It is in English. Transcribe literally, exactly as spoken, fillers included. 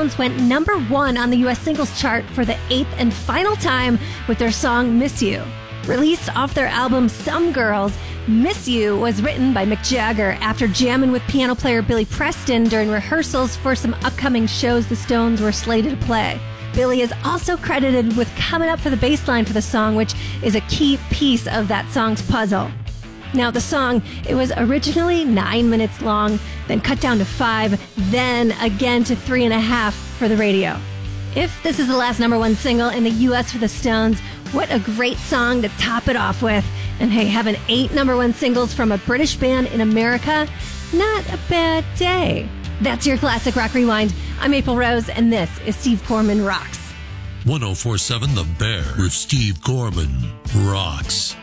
Stones went number one on the U S singles chart for the eighth and final time with their song Miss You. Released off their album Some Girls, Miss You was written by Mick Jagger after jamming with piano player Billy Preston during rehearsals for some upcoming shows the Stones were slated to play. Billy is also credited with coming up for the bass line for the song, which is a key piece of that song's puzzle. Now, the song, it was originally nine minutes long, then cut down to five, then again to three and a half for the radio. If this is the last number one single in the U S for the Stones, what a great song to top it off with. And hey, having eight number one singles from a British band in America, not a bad day. That's your Classic Rock Rewind. I'm April Rose, and this is Steve Gorman Rocks. one oh four point seven The Bear with Steve Gorman Rocks.